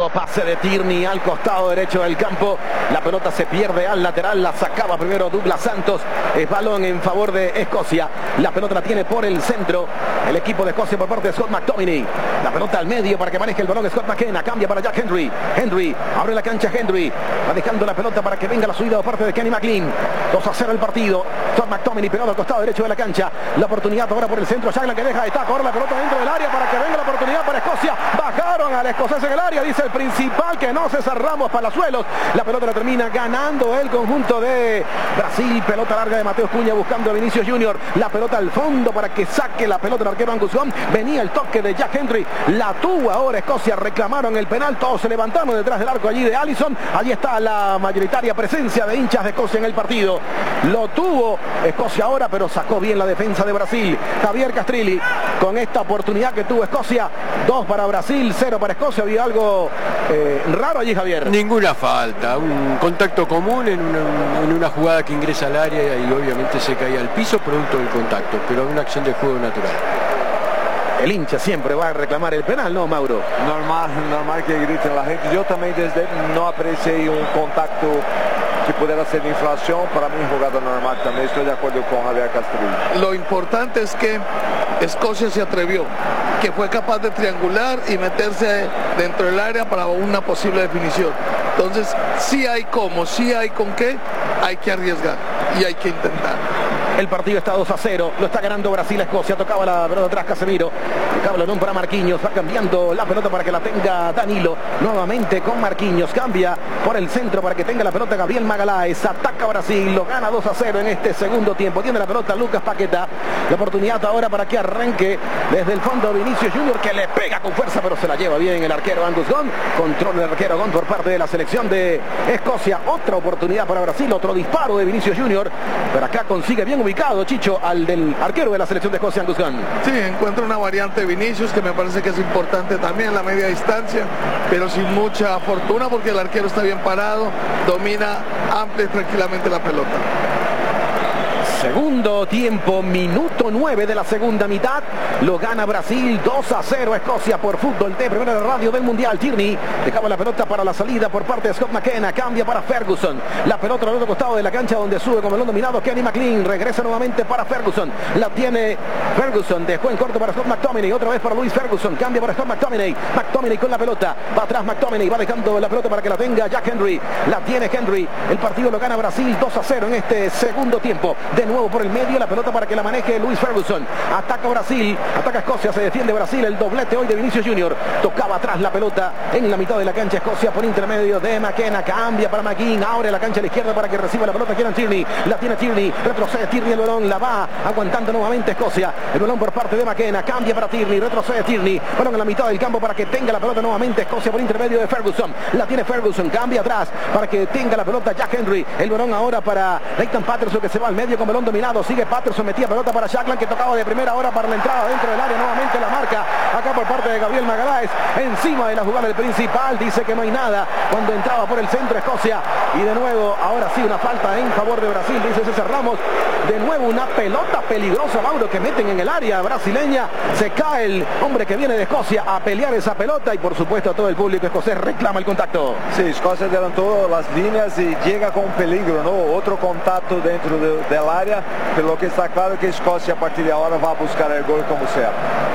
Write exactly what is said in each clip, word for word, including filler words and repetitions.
Nuevo pase de Tierney al costado derecho del campo. La pelota se pierde al lateral. La sacaba primero Douglas Santos. Es balón en favor de Escocia. La pelota la tiene por el centro el equipo de Escocia por parte de Scott McTominay. La pelota al medio para que maneje el balón Scott McKenna. Cambia para Jack Hendry. Hendry abre la cancha. Hendry va dejando la pelota para que venga la subida por parte de Kenny McLean. dos a cero el partido. Scott McTominay pegado al costado derecho de la cancha. La oportunidad ahora por el centro. Shaglan que deja de taco. Ahora la pelota dentro del área para que venga la oportunidad para Escocia. Bajaron al escocés en el área. Dice el principal que no, César Ramos Palazuelos. La pelota la termina ganando el conjunto de Brasil. Pelota larga de Mateus Cunha buscando a Vinicius Junior. La pelota al fondo para que saque la pelota el arquero Angus Gunn. Venía el toque de Jack Hendry. La tuvo ahora Escocia. Reclamaron el penal. Todos se levantaron detrás del arco allí de Alisson. Allí está la mayoritaria presencia de hinchas de Escocia en el partido. Lo tuvo Escocia ahora, pero sacó bien la defensa de Brasil. Javier Castrilli con esta oportunidad que tuvo Escocia. dos para Brasil, cero para Escocia. Había algo eh, raro allí, Javier. Ninguna falta. Un contacto común en una, en una jugada que ingresa al área y obviamente se cae al piso producto del contacto, pero una acción de juego natural. El hincha siempre va a reclamar el penal, ¿no, Mauro? Normal, normal que griten la gente. Yo también desde no aprecié un contacto que pudiera ser de inflación. Para mí jugada normal también. Estoy de acuerdo con Javier Castrilli. Lo importante es que Escocia se atrevió, que fue capaz de triangular y meterse dentro del área para una posible definición. Entonces, sí hay cómo, sí hay con qué, hay que arriesgar y hay que intentar. El partido está dos a cero, lo está ganando Brasil a Escocia. Tocaba la pelota atrás Casemiro, tocaba el balón para Marquinhos, va cambiando la pelota para que la tenga Danilo, nuevamente con Marquinhos, cambia por el centro para que tenga la pelota Gabriel Magalhães. Ataca Brasil, lo gana dos a cero en este segundo tiempo. Tiene la pelota Lucas Paquetá, la oportunidad ahora para que arranque desde el fondo Vinicius Junior, que le pega con fuerza pero se la lleva bien el arquero Angus Gunn. Controla el arquero Gunn por parte de la selección de Escocia. Otra oportunidad para Brasil, otro disparo de Vinicius Junior, pero acá consigue bien ubicado, Chicho, al del arquero de la selección de Escocia, Angus Gunn. Sí, encuentra una variante de Vinicius que me parece que es importante también en la media distancia, pero sin mucha fortuna porque el arquero está bien parado, domina amplia y tranquilamente la pelota. Segundo tiempo, minuto nueve de la segunda mitad. Lo gana Brasil dos a cero a Escocia por Fútbol T, primera radio del Mundial. Tierney dejaba la pelota para la salida por parte de Scott McKenna. Cambia para Ferguson. La pelota al otro costado de la cancha donde sube con balón dominado Kenny McLean. Regresa nuevamente para Ferguson. La tiene Ferguson. Dejó en corto para Scott McTominay. Otra vez para Luis Ferguson. Cambia para Scott McTominay. McTominay con la pelota. Va atrás McTominay. Va dejando la pelota para que la tenga Jack Hendry. La tiene Hendry. El partido lo gana Brasil dos a cero en este segundo tiempo. De nuevo por el medio la pelota para que la maneje Luis Ferguson. Ataca Brasil, ataca Escocia, se defiende Brasil. El doblete hoy de Vinicius Junior. Tocaba atrás la pelota en la mitad de la cancha Escocia por intermedio de McKenna. Cambia para McKean, abre la cancha a la izquierda para que reciba la pelota Kieran Tierney. La tiene Tierney, retrocede Tierney el balón, la va aguantando nuevamente Escocia. El balón por parte de McKenna, cambia para Tierney, retrocede Tierney. Balón en la mitad del campo para que tenga la pelota nuevamente Escocia por intermedio de Ferguson. La tiene Ferguson, cambia atrás para que tenga la pelota Jack Hendry. El balón ahora para Leighton Patterson que se va al medio con balón dominado. Sigue Patterson, metía pelota para Shaglan que tocaba de primera hora para la entrada dentro del área. Nuevamente la marca acá por parte de Gabriel Magalhães encima de la jugada del principal. Dice que no hay nada cuando entraba por el centro Escocia. Y de nuevo, ahora sí, una falta en favor de Brasil, dice César Ramos. De nuevo una pelota peligrosa, Mauro, que meten en el área brasileña. Se cae el hombre que viene de Escocia a pelear esa pelota y por supuesto todo el público escocés reclama el contacto. Sí, Escocia adelantó las líneas y llega con peligro, ¿no? Otro contacto dentro de, del área, pero lo que está claro es que Escocia a partir de ahora va a buscar el gol como sea.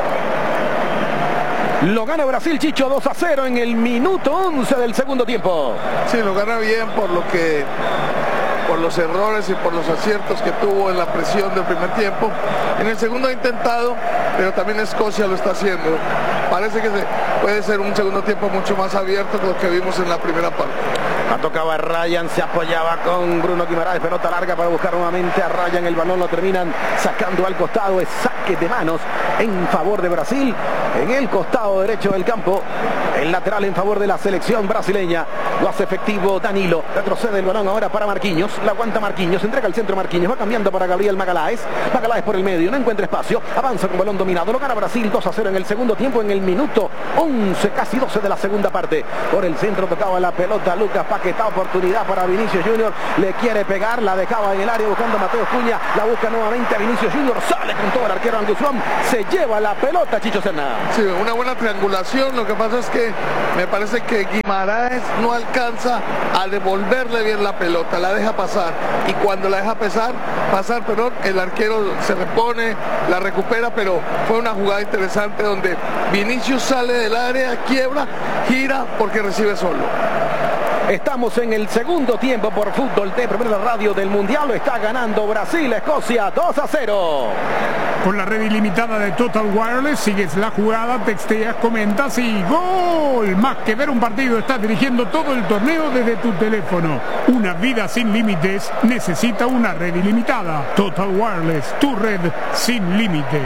Lo gana Brasil, Chicho, dos a cero en el minuto once del segundo tiempo. Sí, lo gana bien por lo que por los errores y por los aciertos que tuvo en la presión del primer tiempo. En el segundo ha intentado, pero también Escocia lo está haciendo. Parece que se, puede ser un segundo tiempo mucho más abierto que lo que vimos en la primera parte. La tocaba Ryan, se apoyaba con Bruno Guimaraes, pelota larga para buscar nuevamente a Ryan. El balón lo terminan sacando al costado, es saque de manos en favor de Brasil. En el costado derecho del campo, el lateral en favor de la selección brasileña. Lo hace efectivo Danilo, retrocede el balón ahora para Marquinhos. La aguanta Marquinhos, entrega el centro Marquinhos, va cambiando para Gabriel Magalhães. Magalhães por el medio, no encuentra espacio, avanza con balón dominado, lo gana Brasil dos a cero en el segundo tiempo, en el minuto once, casi doce de la segunda parte. Por el centro tocaba la pelota Lucas Paquetá, oportunidad para Vinicius Junior, le quiere pegar, la dejaba en el área buscando a Mateus Cunha, la busca nuevamente a Vinicius Junior, sale con todo el arquero Angus Gunn, se lleva la pelota Chicho Serna. Sí, una buena triangulación. Lo que pasa es que me parece que Guimaraes no alcanza a devolverle bien la pelota, la deja pasar. Y cuando la deja pasar, pasar, perdón, el arquero se repone, la recupera, pero fue una jugada interesante donde Vinicius sale del área, quiebra, gira porque recibe solo. Estamos en el segundo tiempo por Fútbol T, primera radio del Mundial. Lo está ganando Brasil, Escocia, dos a cero. Con la red ilimitada de Total Wireless, sigues la jugada, texteas, comentas y ¡gol! Más que ver un partido, estás dirigiendo todo el torneo desde tu teléfono. Una vida sin límites necesita una red ilimitada. Total Wireless, tu red sin límites.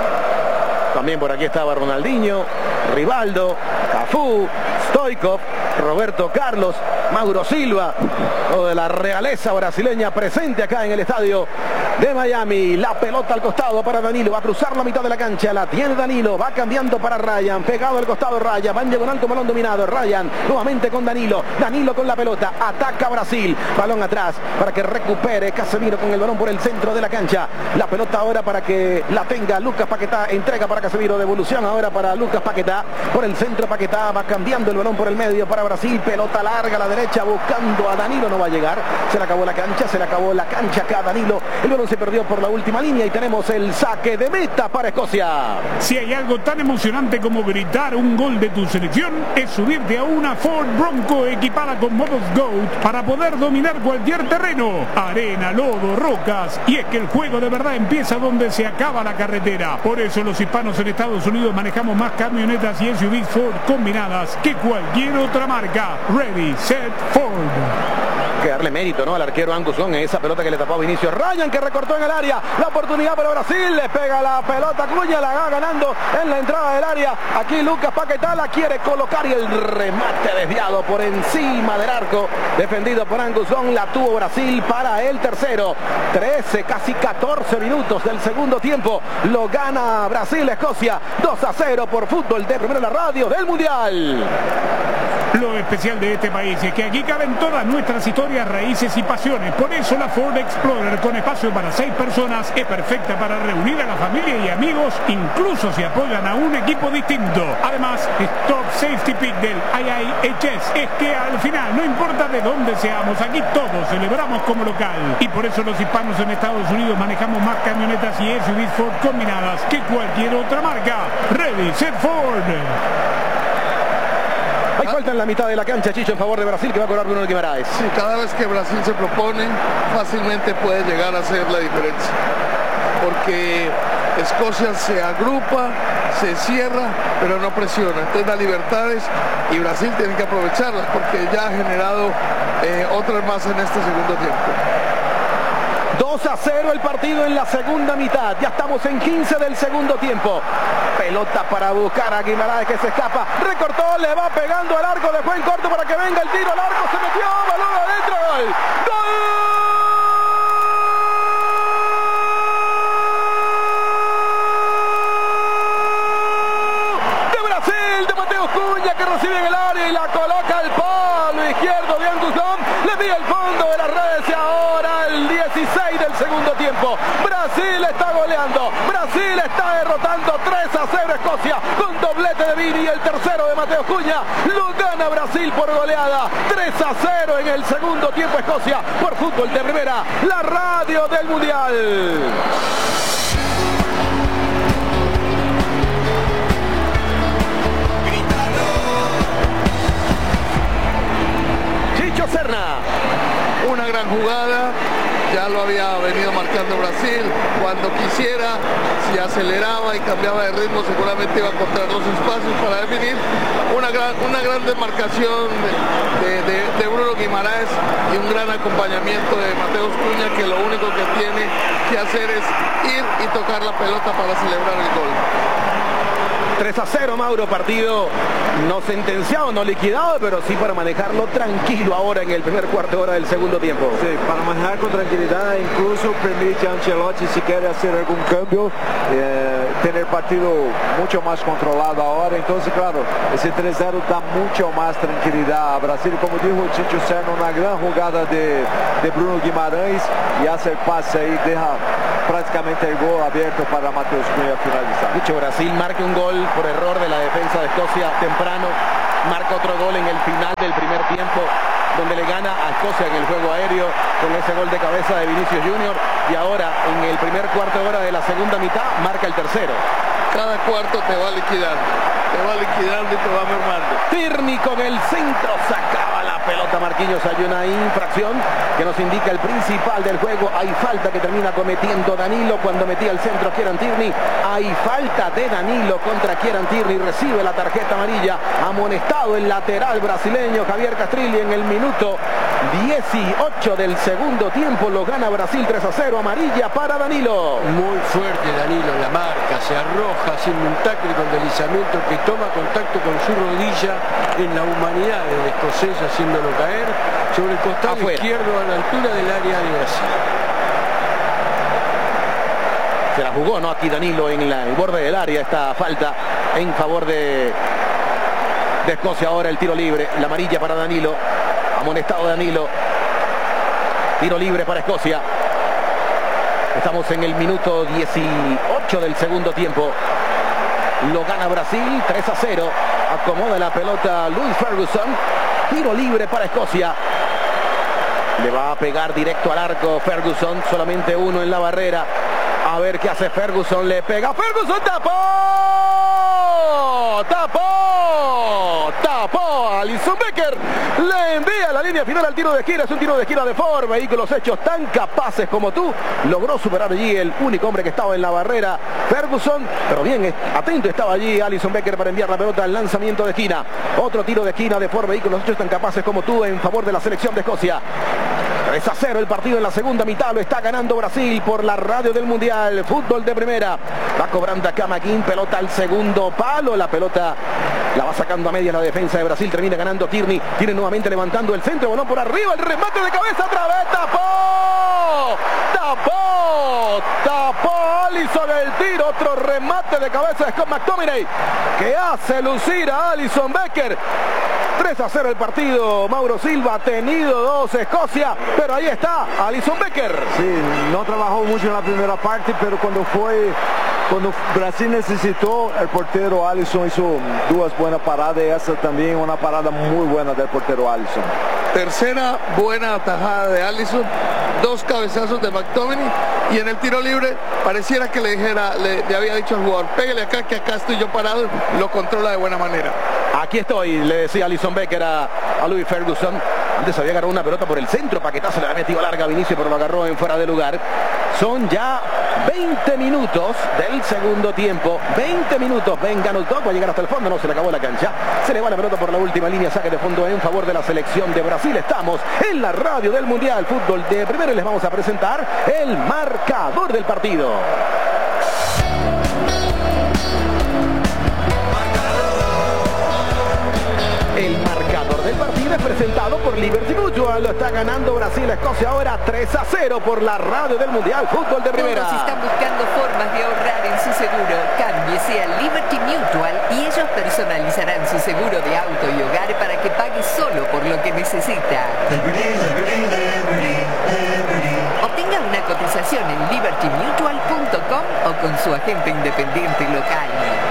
También por aquí estaba Ronaldinho, Rivaldo, Cafú, Stoichkov, Roberto Carlos, Mauro Silva, todo de la realeza brasileña presente acá en el estadio de Miami. La pelota al costado para Danilo, va a cruzar la mitad de la cancha, la tiene Danilo, va cambiando para Ryan, pegado al costado Ryan, va en diagonal con balón dominado, Ryan nuevamente con Danilo, Danilo con la pelota, ataca Brasil, balón atrás para que recupere Casemiro con el balón por el centro de la cancha, la pelota ahora para que la tenga Lucas Paquetá, entrega para Casemiro, devolución ahora para Lucas Paquetá, por el centro Paquetá, va cambiando el balón por el medio para Brasil, pelota larga a la derecha buscando a Danilo, no va a llegar, se le acabó la cancha, se le acabó la cancha acá a Danilo, el balón se perdió por la última línea y tenemos el saque de meta para Escocia. Si hay algo tan emocionante como gritar un gol de tu selección, es subirte a una Ford Bronco equipada con modos GOAT para poder dominar cualquier terreno, arena, lodo, rocas, y es que el juego de verdad empieza donde se acaba la carretera. Por eso los hispanos en Estados Unidos manejamos más camionetas y S U Vs Ford combinadas que cualquier otra marca. Ready, set, Ford. Que darle mérito, ¿no?, al arquero Angus Gong en esa pelota que le tapó a Vinicius. Ryan, que recortó en el área, la oportunidad para Brasil, le pega la pelota, Cunha la va ganando en la entrada del área. Aquí Lucas Paquetá la quiere colocar y el remate desviado por encima del arco, defendido por Angus Gong, la tuvo Brasil para el tercero. trece, casi catorce minutos del segundo tiempo, lo gana Brasil, Escocia, dos a cero por Fútbol de Primera la radio del Mundial. Lo especial de este país es que aquí caben todas nuestras historias, raíces y pasiones. Por eso la Ford Explorer, con espacio para seis personas, es perfecta para reunir a la familia y amigos, incluso si apoyan a un equipo distinto. Además, Stop Safety Pick del I I H S es que al final, no importa de dónde seamos, aquí todos celebramos como local. Y por eso los hispanos en Estados Unidos manejamos más camionetas y S U Vs Ford combinadas que cualquier otra marca. Ready, set, Ford. Hay falta en la mitad de la cancha, Chicho, en favor de Brasil, que va a cobrar Bruno Guimaraes. Sí, cada vez que Brasil se propone, fácilmente puede llegar a hacer la diferencia. Porque Escocia se agrupa, se cierra, pero no presiona. Entonces da libertades y Brasil tiene que aprovecharlas porque ya ha generado eh, otras más en este segundo tiempo. dos a cero el partido en la segunda mitad. Ya estamos en quince del segundo tiempo. Pelota para buscar a Guimaraes, que se escapa. Recortó, le va pegando al arco. Dejó en corto para que venga el tiro al arco. Se metió, balón adentro. Gol. ¡Gol! De Brasil, de Mateus Cunha, que recibe en el área y la coloca al palo izquierdo de Angus Gong. Le pide el fondo de las redes y ahora el dieciséis del segundo tiempo. Brasil está goleando. Brasil está derrotando tres a cero Escocia con doblete de Vini y el tercero de Mateus Cunha. Lo gana Brasil por goleada. tres a cero en el segundo tiempo Escocia por Fútbol de Primera, la radio del Mundial. Chicho Serna. Una gran jugada, ya lo había venido marcando Brasil. Cuando quisiera, si aceleraba y cambiaba de ritmo, seguramente iba a encontrar los espacios para definir. Una gran, una gran demarcación de, de, de Bruno Guimaraes y un gran acompañamiento de Mateus Cunha, que lo único que tiene que hacer es ir y tocar la pelota para celebrar el gol. tres a cero, Mauro, partido no sentenciado, no liquidado, pero sí para manejarlo tranquilo ahora en el primer cuarto de hora del segundo tiempo. Sí, para manejar con tranquilidad, incluso permite a Ancelotti, si quiere hacer algún cambio, eh, tener partido mucho más controlado ahora. Entonces, claro, ese tres cero da mucho más tranquilidad a Brasil. Como dijo Chicho Serna, una gran jugada de, de Bruno Guimaraes y hace el pase ahí, deja prácticamente el gol abierto para Matheus Cunha finalizar. Dicho Brasil marque un gol por error de la defensa de Escocia temprano, marca otro gol en el final del primer tiempo, donde le gana a Escocia en el juego aéreo con ese gol de cabeza de Vinicius Junior, y ahora en el primer cuarto de hora de la segunda mitad marca el tercero. Cada cuarto te va liquidando, te va liquidando y te va mermando. Tierney con el centro, sacaba la pelota Marquinhos. Hay una infracción que nos indica el principal del juego. Hay falta que termina cometiendo Danilo cuando metía el centro Kieran Tierney. Hay falta de Danilo contra Kieran Tierney. Recibe la tarjeta amarilla. Amonestado el lateral brasileño Javier Castrilli en el minuto dieciocho del segundo tiempo. Lo gana Brasil tres a cero. Amarilla para Danilo. Muy fuerte Danilo en la marca. Se arroja haciendo un tackle con deslizamiento que toma contacto con su rodilla en la humanidad del escocés, haciéndolo caer sobre el costado Afuera. izquierdo a la altura del área de Brasil. Se la jugó, ¿no? Aquí Danilo en la, el borde del área. Esta falta en favor de, de Escocia. Ahora el tiro libre. La amarilla para Danilo. Amonestado Danilo. Tiro libre para Escocia. Estamos en el minuto dieciocho del segundo tiempo. Lo gana Brasil tres a cero. Acomoda la pelota Louis Ferguson. Tiro libre para Escocia. Le va a pegar directo al arco Ferguson. Solamente uno en la barrera. A ver qué hace Ferguson. Le pega. Ferguson tapó. Tapó. Tapó. Alisson Becker le envía la línea final al tiro de esquina. Es un tiro de esquina de Ford. Vehículos hechos tan capaces como tú. Logró superar allí el único hombre que estaba en la barrera, Ferguson. Pero bien atento estaba allí Alisson Becker para enviar la pelota al lanzamiento de esquina. Otro tiro de esquina de Ford. Vehículos hechos tan capaces como tú en favor de la selección de Escocia. tres a cero el partido en la segunda mitad. Lo está ganando Brasil por la radio del Mundial. Fútbol de primera. Va cobrando acá Maguín. Pelota al segundo palo. La pelota la va sacando a media la defensa de Brasil. Termina ganando Tierney. Tiene nuevamente levantando el centro. Balón por arriba. El remate de cabeza otra vez. Tapó. Tapó. Tapó Alisson el tiro. Otro remate de cabeza de Scott McTominay, que hace lucir a Alisson Becker. tres a cero el partido. Mauro Silva ha tenido dos Escocia, pero ahí está Alisson Becker. Sí, no trabajó mucho en la primera parte, pero cuando fue, cuando Brasil necesitó, el portero Alisson hizo dos buenas paradas, y esa también una parada muy buena del portero Alisson. Tercera buena atajada de Alisson, dos cabezazos de McTominay, y en el tiro libre pareciera que le dijera, le, le había dicho al jugador, pégale acá que acá estoy yo parado. Lo controla de buena manera. Aquí estoy, le decía Alisson Becker a, a Louis Ferguson. Antes había agarrado una pelota por el centro, paquetazo le había metido larga a Vinicius, pero lo agarró en fuera de lugar. Son ya veinte minutos del segundo tiempo. veinte minutos. Venga, no va a llegar hasta el fondo, no se le acabó la cancha. Se le va la pelota por la última línea, saque de fondo en favor de la selección de Brasil. Estamos en la radio del Mundial Fútbol de primero y les vamos a presentar el marcador del partido. El marcador del partido es presentado por Liberty Mutual. Lo está ganando Brasil a Escocia ahora tres a cero por la radio del Mundial Fútbol de primera. Todos están buscando formas de ahorrar en su seguro. Cámbiese a Liberty Mutual y ellos personalizarán su seguro de auto y hogar para que pague solo por lo que necesita. Obtenga una cotización en liberty mutual punto com o con su agente independiente local.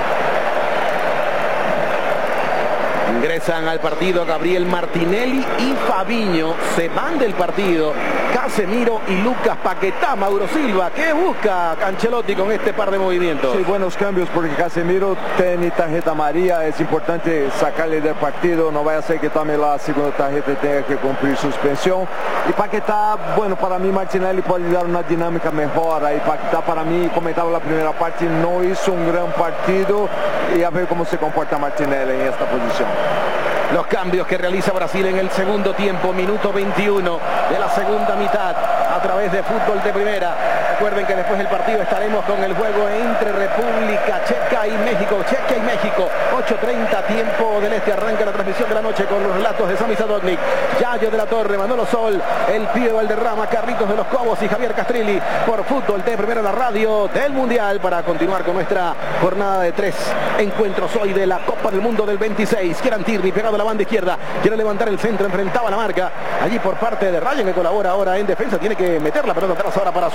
Ingresan al partido Gabriel Martinelli y Fabinho. Se van del partido Casemiro y Lucas Paquetá. Mauro Silva, ¿qué busca Ancelotti con este par de movimientos? Sí, buenos cambios porque Casemiro tiene tarjeta amarilla. Es importante sacarle del partido. No vaya a ser que tome la segunda tarjeta y tenga que cumplir suspensión. Y Paquetá, bueno, para mí Martinelli puede dar una dinámica mejor. Ahí Paquetá, para mí, comentaba la primera parte, no hizo un gran partido. Y a ver cómo se comporta Martinelli en esta posición. Los cambios que realiza Brasil en el segundo tiempo, minuto veintiuno de la segunda mitad, a través de Fútbol de Primera. Recuerden que después del partido estaremos con el juego entre República Checa y México. Checa y México, ocho treinta tiempo del este. Arranca la transmisión de la noche con los relatos de Sami Sadovnik, Yayo de la Torre, Manolo Sol, el Pío Valderrama, Carlitos de los Cobos y Javier Castrilli por Fútbol de Primera, la radio del Mundial, para continuar con nuestra jornada de tres encuentros hoy de la Copa del Mundo del veintiséis. Kieran Tierney pegado a la banda izquierda, quiere levantar el centro, enfrentaba la marca allí por parte de Ryan, que colabora ahora en defensa. Tiene que meter la pelota atrás ahora para su arquero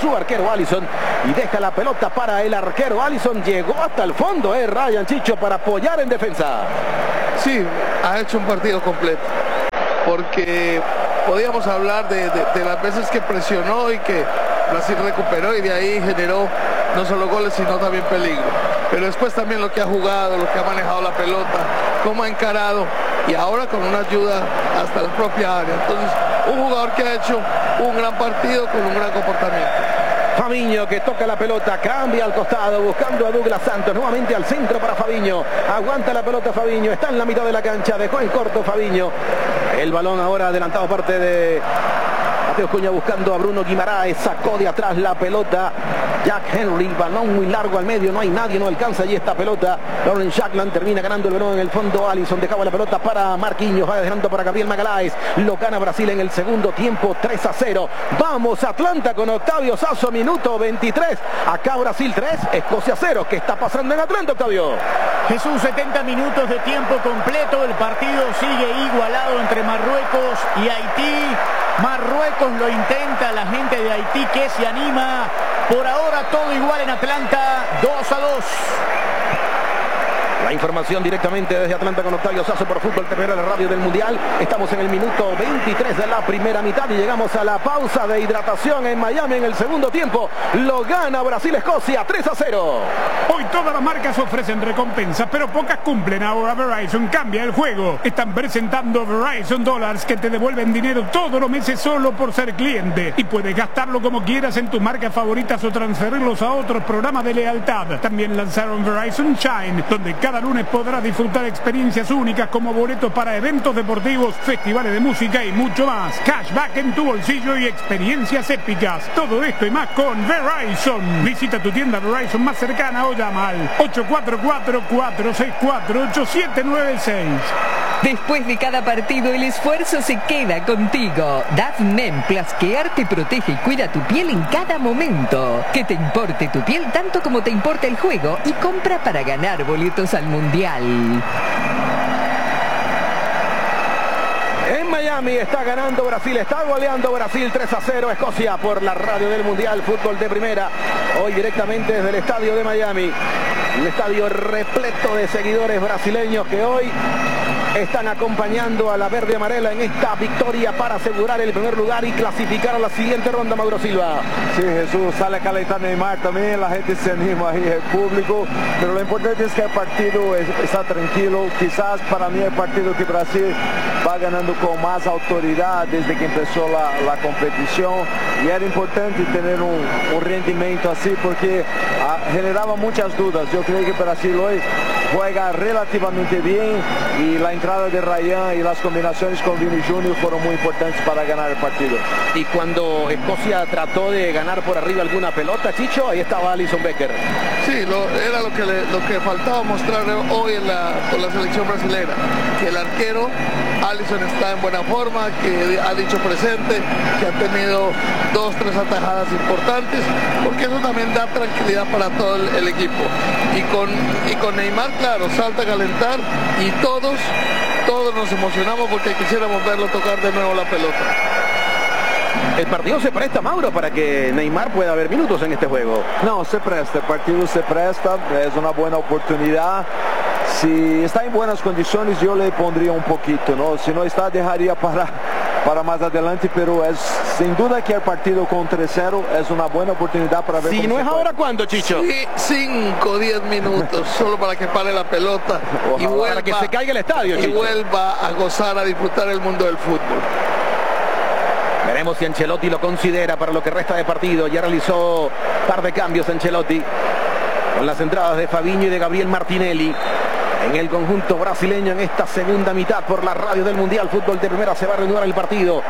centro Alisson y deja la pelota para el arquero. Alisson llegó hasta el fondo, eh, Ryan Chicho, para apoyar en defensa. Sí, ha hecho un partido completo, porque podíamos hablar de, de, de las veces que presionó y que Brasil recuperó y de ahí generó no solo goles sino también peligro, pero después también lo que ha jugado, lo que ha manejado la pelota, cómo ha encarado y ahora con una ayuda hasta la propia área. Entonces, un jugador que ha hecho un gran partido con un gran comportamiento. Fabinho, que toca la pelota, cambia al costado, buscando a Douglas Santos, nuevamente al centro para Fabinho, aguanta la pelota Fabinho, está en la mitad de la cancha, dejó en corto Fabinho, el balón ahora adelantado parte de Mateo Cunha buscando a Bruno Guimaraes, sacó de atrás la pelota Jack Henry, balón muy largo al medio, no hay nadie, no alcanza allí esta pelota. Lawrence Shakland termina ganando el balón en el fondo. Alisson dejaba la pelota para Marquinhos, va dejando para Gabriel Magalhães, lo gana Brasil en el segundo tiempo, tres a cero. Vamos Atlanta con Octavio Sasso, minuto veintitrés, acá Brasil tres, Escocia cero. ¿Qué está pasando en Atlanta, Octavio? Jesús, setenta minutos de tiempo completo, el partido sigue igualado entre Marruecos y Haití. Marruecos lo intenta, la gente de Haití que se anima. Por ahora todo igual en Atlanta, dos a dos. La información directamente desde Atlanta con Octavio Sasso por Fútbol T V, la radio del Mundial. Estamos en el minuto veintitrés de la primera mitad y llegamos a la pausa de hidratación en Miami en el segundo tiempo. Lo gana Brasil-Escocia tres a cero. Hoy todas las marcas ofrecen recompensas, pero pocas cumplen. Ahora Verizon cambia el juego. Están presentando Verizon Dollars que te devuelven dinero todos los meses solo por ser cliente. Y puedes gastarlo como quieras en tus marcas favoritas o transferirlos a otros programas de lealtad. También lanzaron Verizon Shine, donde cada lunes podrás disfrutar experiencias únicas como boletos para eventos deportivos, festivales de música y mucho más. Cashback en tu bolsillo y experiencias épicas. Todo esto y más con Verizon. Visita tu tienda Verizon más cercana o llama al ocho cuatro cuatro, cuatro seis cuatro, ocho siete nueve seis. Después de cada partido, el esfuerzo se queda contigo. Davnem Plus Care te protege y cuida tu piel en cada momento. Que te importe tu piel tanto como te importa el juego y compra para ganar boletos al Mundial. En Miami está ganando Brasil, está goleando Brasil tres a cero Escocia por la radio del Mundial Fútbol de Primera. Hoy directamente desde el estadio de Miami. Un estadio repleto de seguidores brasileños que hoy están acompañando a la verde amarela en esta victoria para asegurar el primer lugar y clasificar a la siguiente ronda, Mauro Silva. Sí, Jesús, sale a calentar Neymar también, la gente se anima ahí, el público, pero lo importante es que el partido es, está tranquilo. Quizás para mí el partido que Brasil va ganando con más autoridad desde que empezó la, la competición, y era importante tener un, un rendimiento así porque ah, generaba muchas dudas. Yo creo que Brasil hoy juega relativamente bien y la entrada de Ryan y las combinaciones con Vini Júnior fueron muy importantes para ganar el partido. Y cuando Escocia trató de ganar por arriba alguna pelota, Chicho, ahí estaba Alisson Becker. Sí, lo, era lo que, le, lo que faltaba mostrar hoy en la, con la selección brasileña, que el arquero Alisson está en buena forma, que ha dicho presente, que ha tenido dos, tres atajadas importantes, porque eso también da tranquilidad para todo el, el equipo. Y con, y con Neymar, claro, salta a calentar y todos, todos nos emocionamos porque quisiéramos verlo tocar de nuevo la pelota. El partido se presta, Mauro, para que Neymar pueda haber minutos en este juego. No, se presta, el partido se presta, es una buena oportunidad. Si está en buenas condiciones yo le pondría un poquito, ¿no? Si no está, dejaría para, para más adelante, pero es sin duda que el partido con tres cero es una buena oportunidad para ver. Si no es ahora, ¿cuándo, Chicho? Sí, cinco, diez minutos, solo para que pare la pelota y vuelva, para que se caiga el estadio, y Chicho. vuelva a gozar, a disfrutar el mundo del fútbol. Veremos si Ancelotti lo considera para lo que resta de partido. Ya realizó un par de cambios Ancelotti con las entradas de Fabinho y de Gabriel Martinelli en el conjunto brasileño en esta segunda mitad. Por la radio del Mundial Fútbol de Primera se va a reanudar el partido.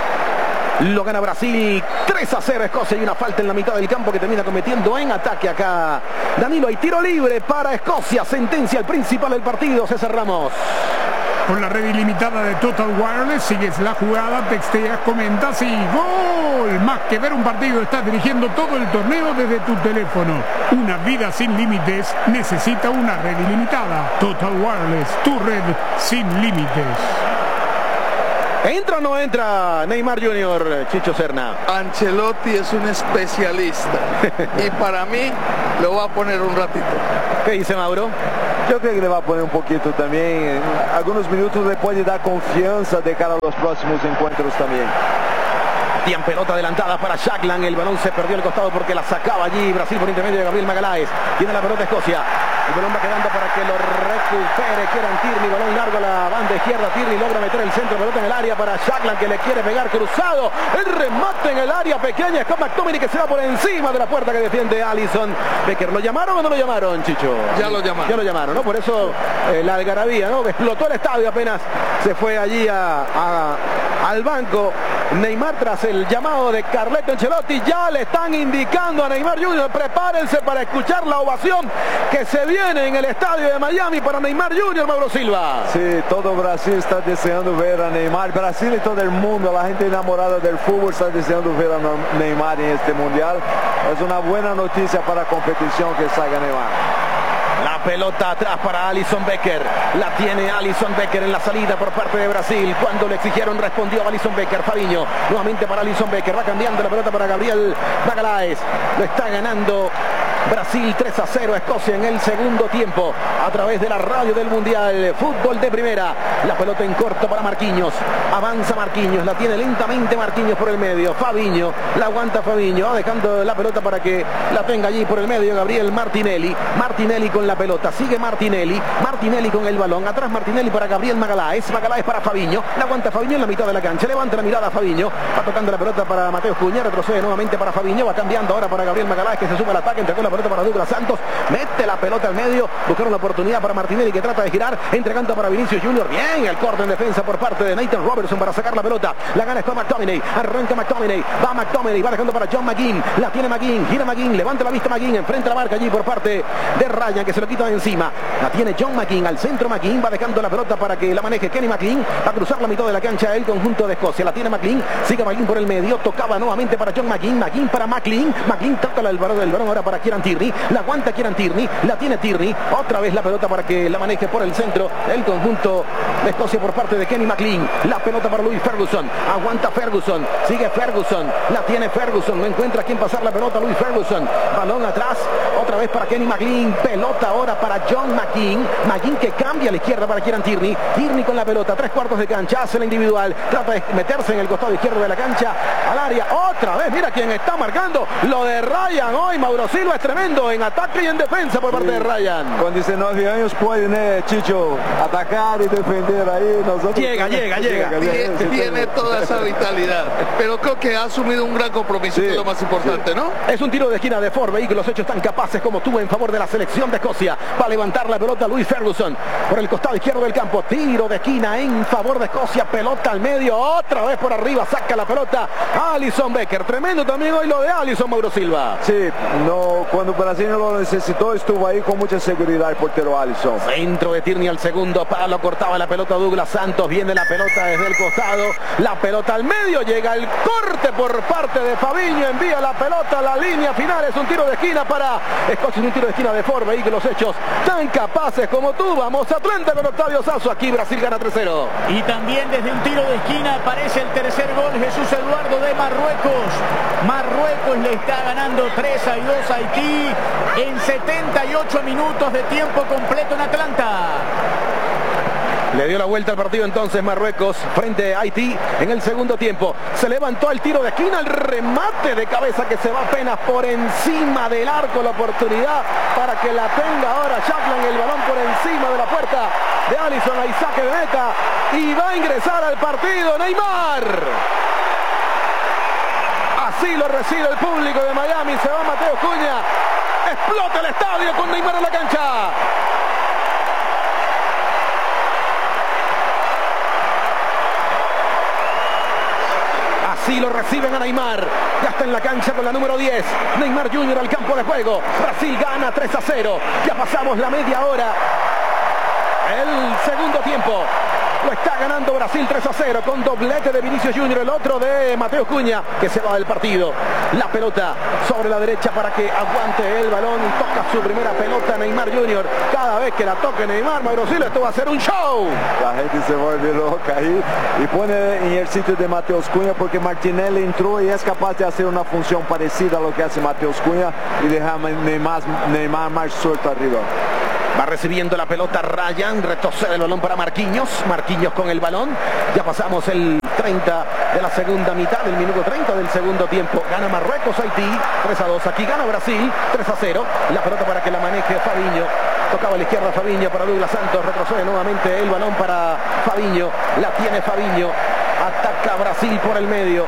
Lo gana Brasil tres a cero Escocia, y una falta en la mitad del campo que termina cometiendo en ataque acá Danilo. Hay tiro libre para Escocia, sentencia el principal del partido, César Ramos. Con la red ilimitada de Total Wireless sigues la jugada, texteas, comentas y ¡gol! Más que ver un partido, estás dirigiendo todo el torneo desde tu teléfono. Una vida sin límites necesita una red ilimitada. Total Wireless, tu red sin límites. ¿Entra o no entra Neymar junior, Chicho Serna? Ancelotti es un especialista y para mí lo va a poner un ratito. ¿Qué dice Mauro? Yo creo que le va a poner un poquito también. Algunos minutos le puede dar confianza de cara a los próximos encuentros también. Tiene pelota adelantada para Shaklan. El balón se perdió al costado porque la sacaba allí Brasil por intermedio de Gabriel Magaláes. Tiene la pelota Escocia. El balón va quedando para que lo recupere Kieran Tierney. Balón largo a la banda izquierda. Tierney logra meter el centro. Pelota en el área para Shaklan, que le quiere pegar cruzado. El remate en el área pequeña. Scott McTominay, que se va por encima de la puerta que defiende Alisson Becker. ¿Lo llamaron o no lo llamaron, Chicho? Ya lo llamaron. Ya lo llamaron, ¿no? Por eso eh, la algarabía, ¿no? Explotó el estadio apenas se fue allí a, a, al banco. Neymar, tras el llamado de Carleto Ancelotti, ya le están indicando a Neymar junior, prepárense para escuchar la ovación que se viene en el estadio de Miami para Neymar junior, Mauro Silva. Sí, todo Brasil está deseando ver a Neymar. Brasil y todo el mundo, la gente enamorada del fútbol está deseando ver a Neymar en este mundial. Es una buena noticia para la competición que salga Neymar. La pelota atrás para Alisson Becker. La tiene Alisson Becker en la salida por parte de Brasil. Cuando le exigieron respondió Alisson Becker. Fabinho nuevamente para Alisson Becker. Va cambiando la pelota para Gabriel Magaláes. Lo está ganando Brasil tres a cero a Escocia en el segundo tiempo a través de la radio del Mundial. Fútbol de primera. La pelota en corto para Marquinhos. Avanza Marquinhos. La tiene lentamente Marquinhos por el medio. Fabinho. La aguanta Fabinho. Va dejando la pelota para que la tenga allí por el medio Gabriel Martinelli. Martinelli con la pelota. Sigue Martinelli. Martinelli con el balón. Atrás Martinelli para Gabriel Magaláes. Magaláes para Fabinho. La aguanta Fabinho en la mitad de la cancha. Levanta la mirada a Fabinho. Va tocando la pelota para Mateo Cunha. Retrocede nuevamente para Fabinho. Va cambiando ahora para Gabriel Magaláes, que se sube al ataque. Entregó la pelota para Douglas Santos. Mete la pelota al medio. Buscaron la oportunidad para Martinelli, que trata de girar. Entregando para Vinicius junior. Bien el corte en defensa por parte de Nathan Robertson para sacar la pelota. La gana Scott McTominay. Arranca McTominay. Va McTominay. Va dejando para John McGinn. La tiene McGinn. Gira McGinn. Levanta la vista McGinn. Enfrenta la marca allí por parte de Ryan, que se lo quita de encima. La tiene John McGinn. Al centro McGinn. Va dejando la pelota para que la maneje Kenny McLean. Va a cruzar la mitad de la cancha el conjunto de Escocia. La tiene McLean. Sigue McLean por el medio. Tocaba nuevamente para John McGinn. McGinn para McLean. McLean toca el balón del balón ahora para Kieran Tierney. La aguanta Kieran Tierney. La tiene Tierney. Otra vez la pelota para que la maneje por el centro el conjunto de Escocia por parte de Kenny McLean. La pelota para Louis Ferguson. Aguanta Ferguson. Sigue Ferguson. La tiene Ferguson. No encuentra quién pasar la pelota. Louis Ferguson. Balón atrás. Otra vez para Kenny McLean. Pelota ahora para John McGinn. McGinn que cambia a la izquierda para Kieran Tierney. Tierney con la pelota. Tres cuartos de cancha. Hace la individual. Trata de meterse en el costado izquierdo de la cancha. Al área. Otra vez. Mira quién está marcando. Lo de Ryan hoy. Mauro Silva es tremendo en ataque y en defensa por parte sí. de Ryan. Con diecinueve años pueden, eh, Chicho, atacar y defender ahí. Nosotros llega, llega, llega. llega. Tiene, sí, tiene toda esa vitalidad. Pero creo que ha asumido un gran compromiso, sí, que es lo más importante, sí. ¿no? Es un tiro de esquina de Ford. Vehículos hechos tan capaces como tú en favor de la selección de Escocia. Va a levantar la pelota Louis Ferguson por el costado izquierdo del campo. Tiro de esquina en favor de Escocia. Pelota al medio. Otra vez por arriba. Saca la pelota Alisson Becker. Tremendo también hoy lo de Alisson, Mauro Silva. Sí, no, cuando Brasil no lo necesitó, estuvo ahí con mucha seguridad el portero Alisson. Centro de Tierney al segundo palo. Cortaba la pelota Douglas Santos. Viene la pelota desde el costado. La pelota al medio. Llega el corte por parte de Fabinho. Envía la pelota a la línea final. Es un tiro de esquina para Escocia. Un tiro de esquina de Ford. Vehículos hechos tan capaces como tú. Vamos Atlanta con Octavio Sazo. Aquí Brasil gana tres cero. Y también desde un tiro de esquina aparece el tercer gol. Jesús Eduardo de Marruecos. Marruecos le está ganando tres a dos a Haití en setenta y ocho minutos de tiempo completo en Atlanta. Le dio la vuelta al partido entonces Marruecos frente a Haití en el segundo tiempo. Se levantó el tiro de esquina, el remate de cabeza que se va apenas por encima del arco. La oportunidad para que la tenga ahora Shaklan, el balón por encima de la puerta de Alisson. Ahí saque de meta y va a ingresar al partido Neymar. Así lo recibe el público de Miami. Se va Mateo Cunha. Explota el estadio con Neymar en la cancha. Así lo reciben a Neymar. Ya está en la cancha con la número diez. Neymar junior al campo de juego. Brasil gana tres a cero. Ya pasamos la media hora. El segundo tiempo. Lo está ganando Brasil tres a cero con doblete de Vinicius Junior, el otro de Mateus Cunha, que se va del partido. La pelota sobre la derecha para que aguante el balón. Toca su primera pelota Neymar Junior. Cada vez que la toque Neymar, Mauro Silva, esto va a ser un show. La gente se vuelve loca ahí y pone en el sitio de Mateus Cunha porque Martinelli entró y es capaz de hacer una función parecida a lo que hace Mateus Cunha y dejar Neymar, Neymar más suelto arriba. Va recibiendo la pelota Ryan, retrocede el balón para Marquinhos, Marquinhos con el balón. Ya pasamos el treinta de la segunda mitad, el minuto treinta del segundo tiempo. Gana Marruecos, Haití, tres a dos. Aquí gana Brasil, tres a cero. La pelota para que la maneje Fabinho. Tocaba a la izquierda Fabinho para Douglas Santos. Retrocede nuevamente el balón para Fabinho. La tiene Fabinho. Ataca Brasil por el medio.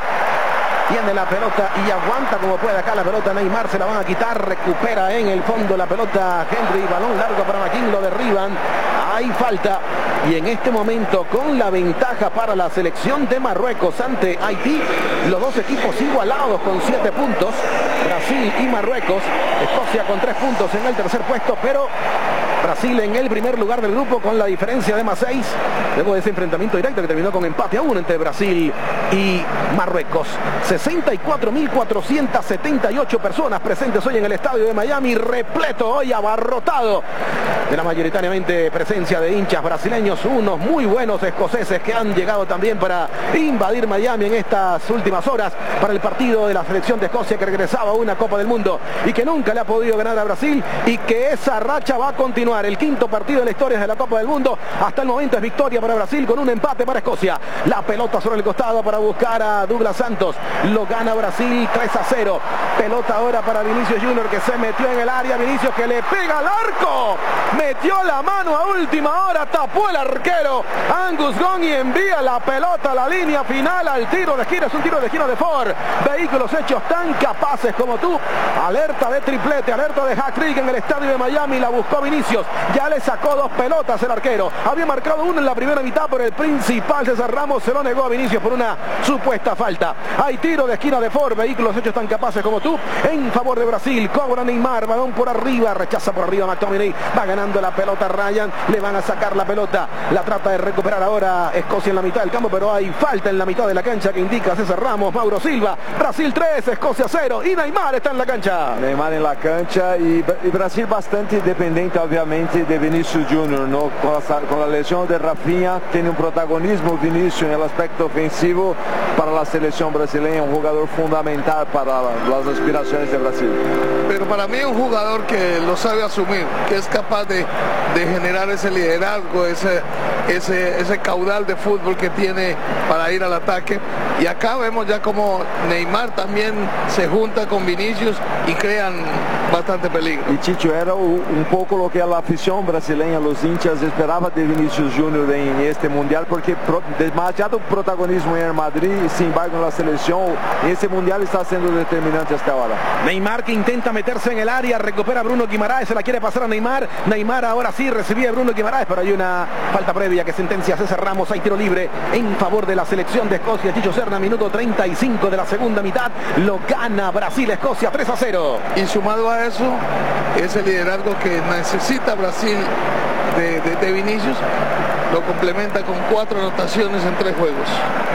Tiene la pelota y aguanta como puede acá la pelota. Neymar se la van a quitar. Recupera en el fondo la pelota Henry. Balón largo para Maquín. Lo derriban. Hay falta. Y en este momento con la ventaja para la selección de Marruecos ante Haití. Los dos equipos igualados con siete puntos. Brasil y Marruecos. Escocia con tres puntos en el tercer puesto. Pero Brasil en el primer lugar del grupo con la diferencia de más seis. Luego de ese enfrentamiento directo que terminó con empate a uno entre Brasil y Marruecos. sesenta y cuatro mil cuatrocientas setenta y ocho personas presentes hoy en el estadio de Miami. Repleto hoy, abarrotado de la mayoritariamente presencia de hinchas brasileños. Unos muy buenos escoceses que han llegado también para invadir Miami en estas últimas horas para el partido de la selección de Escocia que regresaba a una Copa del Mundo y que nunca le ha podido ganar a Brasil y que esa racha va a continuar. El quinto partido de la historia de la Copa del Mundo. Hasta el momento es victoria para Brasil con un empate para Escocia. La pelota sobre el costado para buscar a Douglas Santos. Lo gana Brasil tres a cero. Pelota ahora para Vinicius Junior que se metió en el área. Vinicius que le pega al arco. Metió la mano a última hora. Tapó el arquero Angus Gong y envía la pelota a la línea final al tiro de esquina. Es un tiro de esquina de Ford. Vehículos hechos tan capaces como tú. Alerta de triplete, alerta de hat-trick en el estadio de Miami. La buscó Vinicius. Ya le sacó dos pelotas el arquero. Había marcado uno en la primera mitad, pero el principal César Ramos se lo negó a Vinicius por una supuesta falta. Hay tiro de esquina de Ford. Vehículos hechos tan capaces como tú en favor de Brasil. Cobra Neymar, balón por arriba, rechaza por arriba McTominay. Va ganando la pelota Ryan. Le van a sacar la pelota. La trata de recuperar ahora Escocia en la mitad del campo, pero hay falta en la mitad de la cancha que indica César Ramos. Mauro Silva. Brasil tres, Escocia cero. Y Neymar está en la cancha. Neymar en la cancha y, y Brasil bastante dependiente, obviamente, de Vinicius Junior, ¿no? Con la, con la lesión de Rafinha tiene un protagonismo Vinicius en el aspecto ofensivo para la selección brasileña, un jugador fundamental para las aspiraciones de Brasil. Pero para mí un jugador que lo sabe asumir, que es capaz de, de generar ese liderazgo, ese, ese, ese caudal de fútbol que tiene para ir al ataque. Y acá vemos ya como Neymar también se junta con Vinicius y crean bastante peligro. Y Chicho, era un poco lo que la afición brasileña, los hinchas esperaba de Vinicius Junior en este mundial, porque pro, demasiado protagonismo en el Madrid, sin embargo en la selección, en este mundial está siendo determinante hasta ahora. Neymar que intenta meterse en el área, recupera a Bruno Guimaraes, se la quiere pasar a Neymar. Neymar ahora sí recibía a Bruno Guimaraes, pero hay una falta previa que sentencia a César Ramos. Hay tiro libre en favor de la selección de Escocia. Chicho Serna, minuto treinta y cinco de la segunda mitad. Lo gana Brasil, Escocia tres a cero. Y sumado a eso, ese liderazgo que necesita Brasil de, de, de Vinicius, lo complementa con cuatro anotaciones en tres juegos.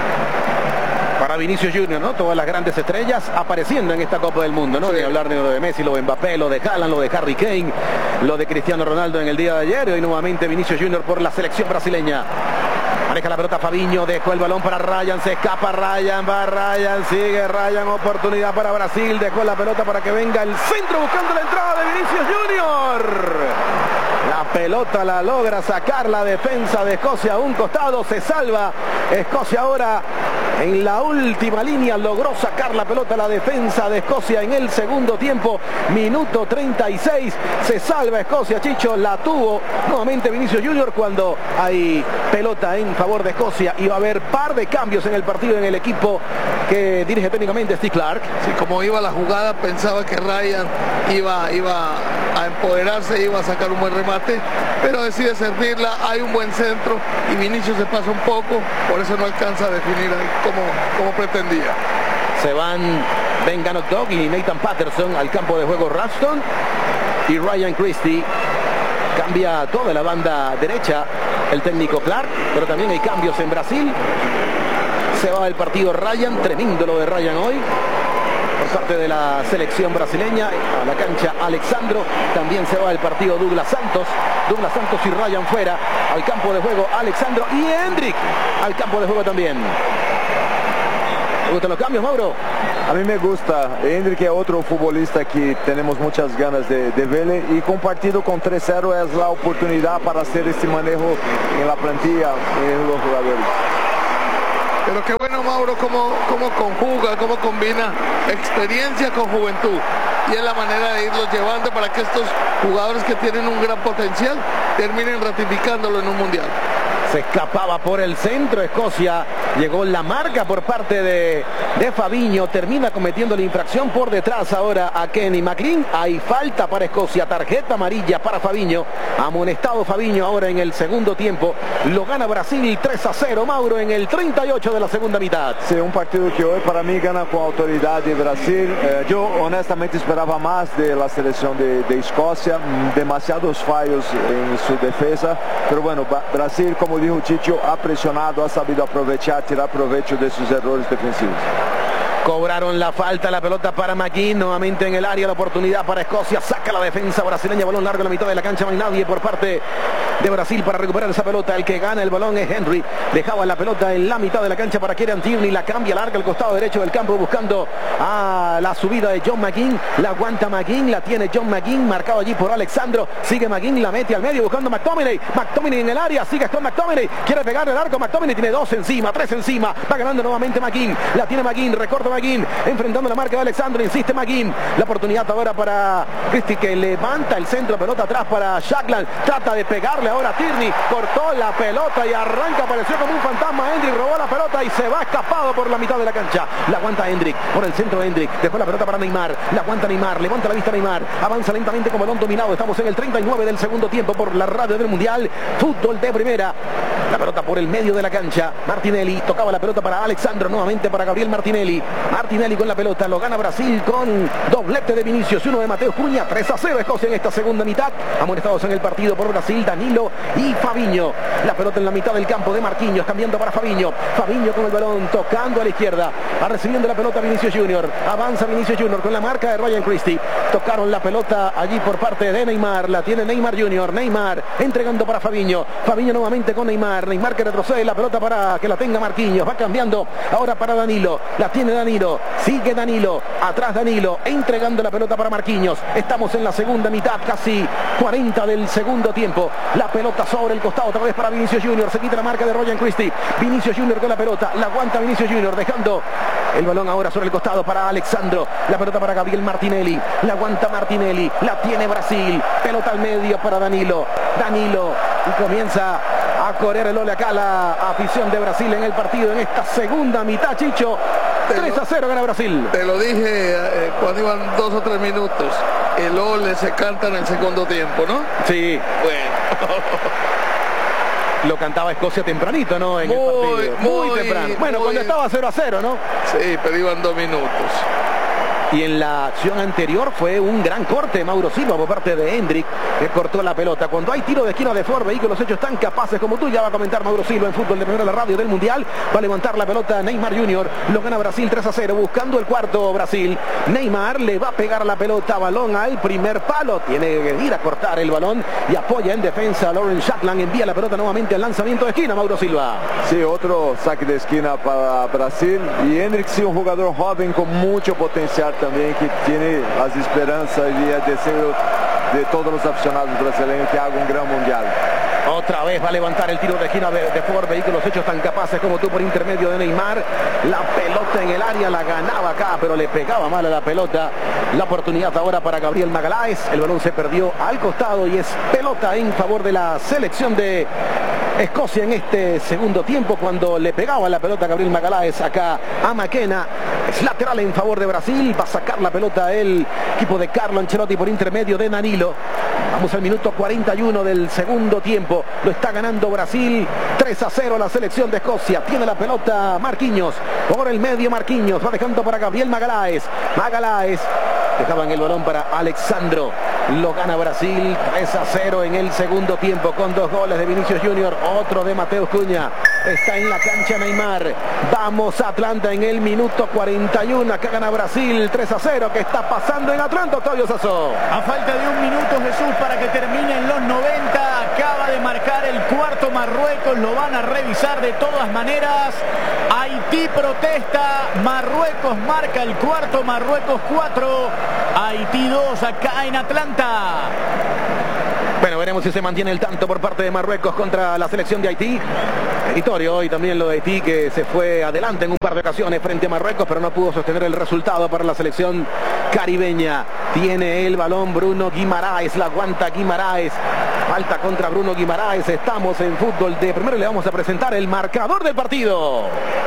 Para Vinicius Junior, ¿no? Todas las grandes estrellas apareciendo en esta Copa del Mundo, ¿no? Sí. De hablar de lo de Messi, lo de Mbappé, lo de Haaland, lo de Harry Kane, lo de Cristiano Ronaldo en el día de ayer, y hoy nuevamente Vinicius Junior por la selección brasileña. Maneja la pelota Fabinho, dejó el balón para Ryan, se escapa Ryan, va Ryan, sigue Ryan, oportunidad para Brasil, dejó la pelota para que venga el centro buscando la entrada de Vinicius Junior. La pelota la logra sacar la defensa de Escocia a un costado, se salva Escocia ahora en la última línea, logró sacar la pelota la defensa de Escocia en el segundo tiempo, minuto treinta y seis, se salva Escocia, Chicho, la tuvo nuevamente Vinicius Junior cuando hay pelota en favor de Escocia y va a haber par de cambios en el partido en el equipo que dirige técnicamente Steve Clarke. Sí, como iba la jugada, pensaba que Ryan iba, iba a empoderarse, iba a sacar un buen remate, pero decide servirla, hay un buen centro y Vinicius se pasa un poco, por eso no alcanza a definir como, como pretendía. Se van Ben Gannock y Nathan Patterson al campo de juego. Ralston y Ryan Christie. Cambia toda la banda derecha el técnico Clark, pero también hay cambios en Brasil. Se va el partido Ryan, tremendo lo de Ryan hoy, por parte de la selección brasileña. A la cancha Alexandro, también se va el partido Douglas Santos. Douglas Santos y Ryan fuera. Al campo de juego Alexandro y Hendrik al campo de juego también. ¿Te gustan los cambios, Mauro? A mí me gusta. Hendrik es otro futbolista que tenemos muchas ganas de, de verle, y compartido con tres cero es la oportunidad para hacer este manejo en la plantilla, en los jugadores. Pero qué bueno, Mauro, cómo, cómo conjuga, cómo combina experiencia con juventud. Y es la manera de irlos llevando para que estos jugadores que tienen un gran potencial terminen ratificándolo en un mundial. Se escapaba por el centro Escocia, llegó la marca por parte de, de Fabinho, termina cometiendo la infracción por detrás ahora a Kenny McLean. Hay falta para Escocia, tarjeta amarilla para Fabinho, amonestado Fabinho ahora en el segundo tiempo. Lo gana Brasil tres a cero, Mauro, en el treinta y ocho de la segunda mitad. Sí, un partido que hoy para mí gana con autoridad de Brasil. Eh, yo honestamente esperaba más de la selección de, de Escocia, demasiados fallos en su defensa, pero bueno, Brasil, como dijo Chicho, ha presionado, ha sabido aprovechar, tirar provecho de sus errores defensivos. Cobraron la falta, la pelota para McGinn, nuevamente en el área, la oportunidad para Escocia, saca la defensa brasileña, balón largo en la mitad de la cancha, no hay nadie por parte de Brasil para recuperar esa pelota. El que gana el balón es Henry, dejaba la pelota en la mitad de la cancha para Kieran Tierney, la cambia larga al costado derecho del campo buscando a la subida de John McGinn, la aguanta McGinn, la tiene John McGinn, marcado allí por Alexandro, sigue McGinn, la mete al medio buscando McTominay, McTominay en el área, sigue con McTominay, quiere pegarle el arco, McTominay tiene dos encima, tres encima, va ganando nuevamente McGinn, la tiene McGinn, recorta McGinn, enfrentando la marca de Alexandro, insiste McGinn, la oportunidad ahora para Christie, que levanta el centro, pelota atrás para Shakland, trata de pegarle ahora a Tierney, cortó la pelota y arranca, apareció como un fantasma Hendrik, robó la pelota y se va escapado por la mitad de la cancha, la aguanta Hendrik, por el centro Hendrik, dejó la pelota para Neymar, la aguanta Neymar, levanta la vista Neymar, avanza lentamente con balón dominado, estamos en el treinta y nueve del segundo tiempo por la radio del Mundial, fútbol de primera, la pelota por el medio de la cancha, Martinelli, tocaba la pelota para Alexandro, nuevamente para Gabriel Martinelli, Martinelli con la pelota, lo gana Brasil con doblete de Vinicius y uno de Mateo Cunha, tres a cero Escocia en esta segunda mitad, amonestados en el partido por Brasil, Danilo y Fabinho, la pelota en la mitad del campo de Marquinhos, cambiando para Fabinho, Fabinho con el balón, tocando a la izquierda, va recibiendo la pelota Vinicius Junior, avanza Vinicius Junior con la marca de Ryan Christie, tocaron la pelota allí por parte de Neymar, la tiene Neymar Junior, Neymar entregando para Fabinho, Fabinho nuevamente con Neymar, Neymar que retrocede la pelota para que la tenga Marquinhos, va cambiando ahora para Danilo, la tiene Danilo, sigue Danilo, atrás Danilo, entregando la pelota para Marquinhos, estamos en la segunda mitad, casi cuarenta del segundo tiempo, la pelota sobre el costado otra vez para Vinicius Junior, se quita la marca de Ryan Christie, Vinicius Junior con la pelota, la aguanta Vinicius Junior, dejando el balón ahora sobre el costado para Alexandro, la pelota para Gabriel Martinelli, la aguanta Martinelli, la tiene Brasil, pelota al medio para Danilo, Danilo, y comienza a correr el ole acá la afición de Brasil en el partido en esta segunda mitad, Chicho. tres a cero gana Brasil. Te lo dije eh, cuando iban dos o tres minutos, el ole se canta en el segundo tiempo, ¿no? Sí. Bueno. Lo cantaba Escocia tempranito, ¿no? En muy, el partido. Muy, muy temprano. Bueno, muy... cuando estaba cero a cero, ¿no? Sí, pero iban dos minutos. Y en la acción anterior fue un gran corte, Mauro Silva, por parte de Hendrik, que cortó la pelota. Cuando hay tiro de esquina de Ford, vehículos hechos tan capaces como tú, ya va a comentar Mauro Silva en fútbol de primera, la radio del Mundial. Va a levantar la pelota Neymar Junior, lo gana Brasil tres a cero, buscando el cuarto Brasil. Neymar le va a pegar la pelota, balón al primer palo, tiene que ir a cortar el balón y apoya en defensa a Lawrence Shakland, envía la pelota nuevamente al lanzamiento de esquina, Mauro Silva. Sí, otro saque de esquina para Brasil, y Hendrik sí, un jugador joven con mucho potencial también, que tiene las esperanzas y el deseo de todos los aficionados brasileños que haga un gran mundial. Otra vez va a levantar el tiro de esquina de, de Ford, vehículos hechos tan capaces como tú por intermedio de Neymar. La pelota en el área la ganaba acá, pero le pegaba mal a la pelota. La oportunidad ahora para Gabriel Magalhães. El balón se perdió al costado y es pelota en favor de la selección de Escocia en este segundo tiempo, cuando le pegaba la pelota a Gabriel Magalhães acá a McKenna. Es lateral en favor de Brasil. Va a sacar la pelota el equipo de Carlo Ancelotti por intermedio de Danilo. Vamos al minuto cuarenta y uno del segundo tiempo. Lo está ganando Brasil tres a cero la selección de Escocia. Tiene la pelota Marquinhos. Por el medio Marquinhos. Va dejando para Gabriel Magalhães. Magalhães. Dejaban el balón para Alexandro. Lo gana Brasil tres a cero en el segundo tiempo con dos goles de Vinicius Junior, otro de Mateus Cunha. Está en la cancha Neymar. Vamos a Atlanta en el minuto cuarenta y uno. Acá gana Brasil tres a cero. ¿Qué está pasando en Atlanta, Octavio Sasso? A falta de un minuto, Jesús, para que terminen los noventa. Acaba de marcar el cuarto Marruecos. Lo van a revisar de todas maneras. Haití protesta. Marruecos marca el cuarto. Marruecos cuatro. Haití dos acá en Atlanta. Bueno, veremos si se mantiene el tanto por parte de Marruecos contra la selección de Haití. Meritorio hoy también lo de Haití, que se fue adelante en un par de ocasiones frente a Marruecos, pero no pudo sostener el resultado para la selección caribeña. Tiene el balón Bruno Guimaraes, la aguanta Guimaraes. Falta contra Bruno Guimaraes. Estamos en fútbol de primero y le vamos a presentar el marcador del partido.